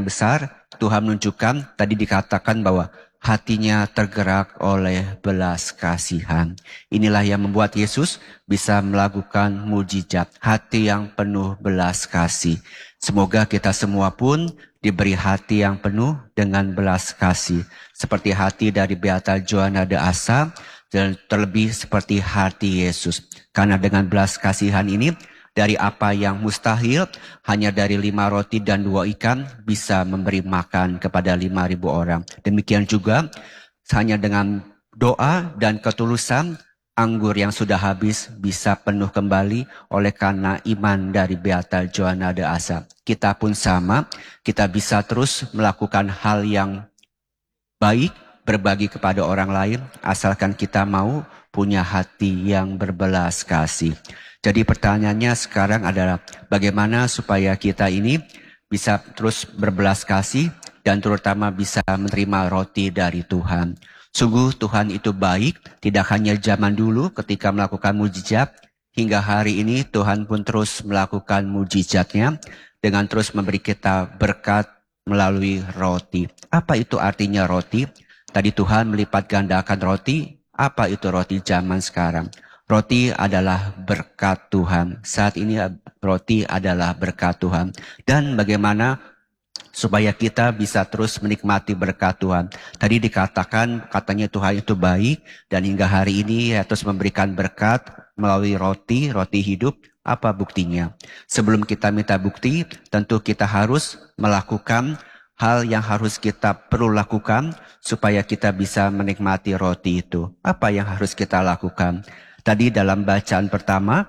yang besar. Tuhan menunjukkan, tadi dikatakan bahwa hatinya tergerak oleh belas kasihan. Inilah yang membuat Yesus bisa melakukan mujizat, hati yang penuh belas kasih. Semoga kita semua pun diberi hati yang penuh dengan belas kasih. Seperti hati dari Beata Joanna de Asa, dan terlebih seperti hati Yesus. Karena dengan belas kasihan ini, dari apa yang mustahil, hanya dari 5 roti dan 2 ikan bisa memberi makan kepada 5.000 orang. Demikian juga, hanya dengan doa dan ketulusan, anggur yang sudah habis bisa penuh kembali oleh karena iman dari Beata Joanna de Asa. Kita pun sama, kita bisa terus melakukan hal yang baik, berbagi kepada orang lain, asalkan kita mau punya hati yang berbelas kasih. Jadi pertanyaannya sekarang adalah bagaimana supaya kita ini bisa terus berbelas kasih dan terutama bisa menerima roti dari Tuhan. Sungguh Tuhan itu baik, tidak hanya zaman dulu ketika melakukan mujizat, hingga hari ini Tuhan pun terus melakukan mujizatnya dengan terus memberi kita berkat melalui roti. Apa itu artinya roti? Tadi Tuhan melipat gandakan roti. Apa itu roti zaman sekarang? Roti adalah berkat Tuhan. Saat ini roti adalah berkat Tuhan. Dan bagaimana supaya kita bisa terus menikmati berkat Tuhan. Tadi dikatakan katanya Tuhan itu baik dan hingga hari ini ya, terus memberikan berkat melalui roti hidup. Apa buktinya? Sebelum kita minta bukti, tentu kita harus melakukan hal yang harus kita perlu lakukan supaya kita bisa menikmati roti itu. Apa yang harus kita lakukan? Tadi dalam bacaan pertama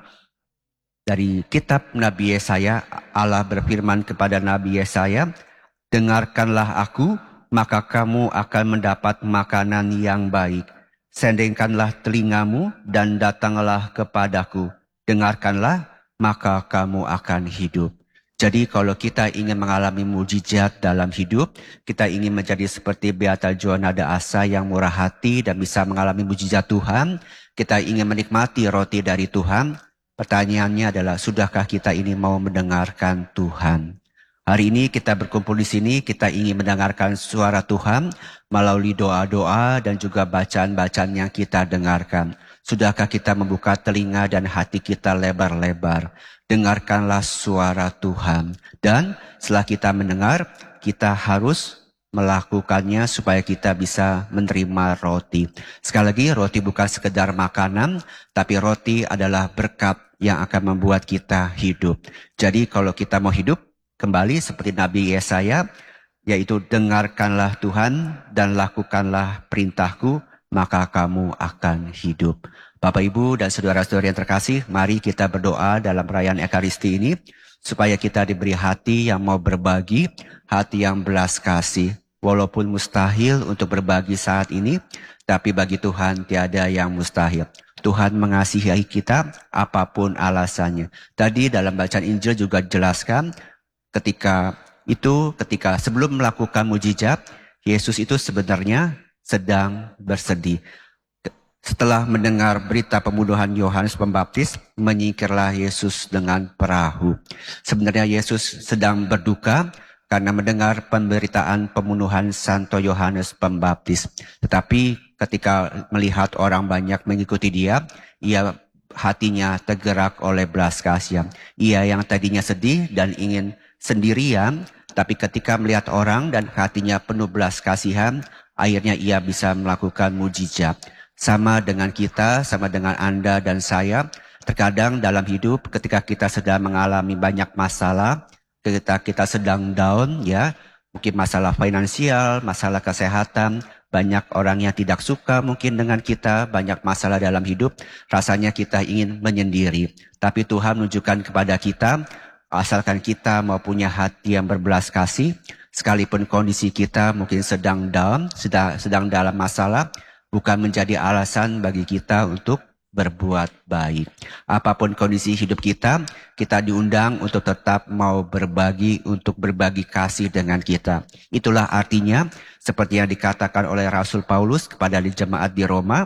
dari kitab Nabi Yesaya, Allah berfirman kepada Nabi Yesaya, dengarkanlah aku, maka kamu akan mendapat makanan yang baik. Sendengkanlah telingamu dan datanglah kepadaku. Dengarkanlah, maka kamu akan hidup. Jadi kalau kita ingin mengalami mujizat dalam hidup, kita ingin menjadi seperti Beata Joanna de Asa yang murah hati dan bisa mengalami mujizat Tuhan, kita ingin menikmati roti dari Tuhan, pertanyaannya adalah sudahkah kita ini mau mendengarkan Tuhan? Hari ini kita berkumpul di sini, kita ingin mendengarkan suara Tuhan melalui doa-doa dan juga bacaan-bacaan yang kita dengarkan. Sudahkah kita membuka telinga dan hati kita lebar-lebar? Dengarkanlah suara Tuhan. Dan setelah kita mendengar, kita harus melakukannya supaya kita bisa menerima roti. Sekali lagi, roti bukan sekedar makanan, tapi roti adalah berkat yang akan membuat kita hidup. Jadi kalau kita mau hidup, kembali seperti Nabi Yesaya, yaitu dengarkanlah Tuhan dan lakukanlah perintahku, maka kamu akan hidup. Bapak, Ibu, dan saudara-saudara yang terkasih, mari kita berdoa dalam perayaan Ekaristi ini, supaya kita diberi hati yang mau berbagi, hati yang belas kasih. Walaupun mustahil untuk berbagi saat ini, tapi bagi Tuhan tiada yang mustahil. Tuhan mengasihi kita apapun alasannya. Tadi dalam bacaan Injil juga jelaskan, ketika sebelum melakukan mujizat, Yesus itu sebenarnya sedang bersedih. Setelah mendengar berita pembunuhan Yohanes Pembaptis, menyingkirlah Yesus dengan perahu. Sebenarnya Yesus sedang berduka karena mendengar pemberitaan pembunuhan Santo Yohanes Pembaptis. Tetapi ketika melihat orang banyak mengikuti dia, hatinya tergerak oleh belas kasihan. Ia yang tadinya sedih dan ingin sendirian, tapi ketika melihat orang dan hatinya penuh belas kasihan, akhirnya ia bisa melakukan mujizat. Sama dengan kita, sama dengan Anda dan saya, terkadang dalam hidup ketika kita sedang mengalami banyak masalah, ketika kita sedang down, mungkin masalah finansial, masalah kesehatan, banyak orang yang tidak suka mungkin dengan kita, banyak masalah dalam hidup, rasanya kita ingin menyendiri. Tapi Tuhan menunjukkan kepada kita, asalkan kita mau punya hati yang berbelas kasih, sekalipun kondisi kita mungkin sedang down, sedang dalam masalah, bukan menjadi alasan bagi kita untuk berbuat baik. Apapun kondisi hidup kita, kita diundang untuk tetap mau berbagi, untuk berbagi kasih dengan kita. Itulah artinya, seperti yang dikatakan oleh Rasul Paulus kepada jemaat di Roma,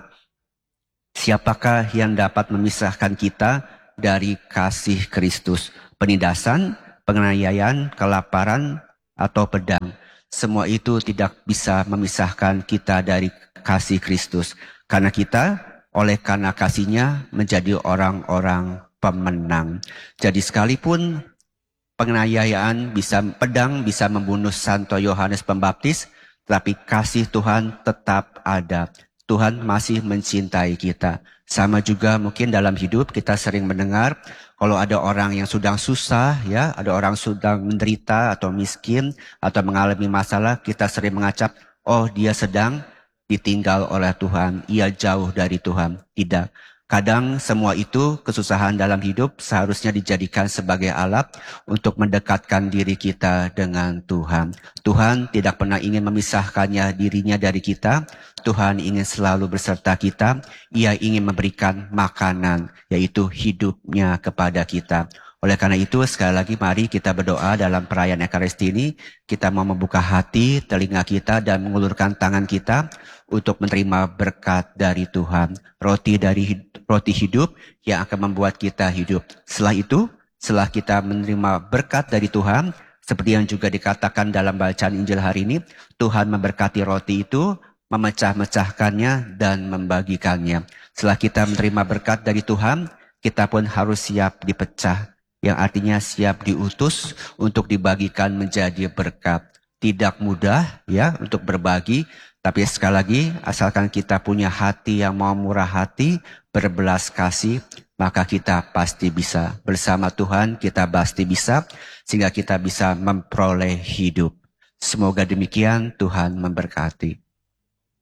siapakah yang dapat memisahkan kita dari kasih Kristus? Penindasan, penganiayaan, kelaparan, atau pedang? semua itu tidak bisa memisahkan kita dari kasih Kristus. Karena kita, oleh karena kasih-Nya, menjadi orang-orang pemenang. Jadi sekalipun penganiayaan pedang bisa membunuh Santo Yohanes Pembaptis, tapi kasih Tuhan tetap ada. Tuhan masih mencintai kita. Sama juga mungkin dalam hidup kita sering mendengar kalau ada orang yang sedang susah, ya, ada orang sedang menderita atau miskin atau mengalami masalah, kita sering mengacap, oh dia sedang ditinggal oleh Tuhan, ia jauh dari Tuhan. Tidak. Kadang semua itu, kesusahan dalam hidup seharusnya dijadikan sebagai alat untuk mendekatkan diri kita dengan Tuhan. Tuhan tidak pernah ingin memisahkannya dirinya dari kita. Tuhan ingin selalu beserta kita. Ia ingin memberikan makanan, yaitu hidupnya kepada kita. Oleh karena itu, sekali lagi mari kita berdoa dalam perayaan Ekaristi ini. Kita mau membuka hati, telinga kita, dan mengulurkan tangan kita untuk menerima berkat dari Tuhan. Roti hidup yang akan membuat kita hidup. Setelah kita menerima berkat dari Tuhan, seperti yang juga dikatakan dalam bacaan Injil hari ini, Tuhan memberkati roti itu, memecah-mecahkannya dan membagikannya. Setelah kita menerima berkat dari Tuhan, kita pun harus siap dipecah, yang artinya siap diutus untuk dibagikan menjadi berkat. Tidak mudah ya untuk berbagi, tapi sekali lagi asalkan kita punya hati yang mau murah hati, berbelas kasih, maka kita pasti bisa. Bersama Tuhan kita pasti bisa, sehingga kita bisa memperoleh hidup. Semoga demikian, Tuhan memberkati.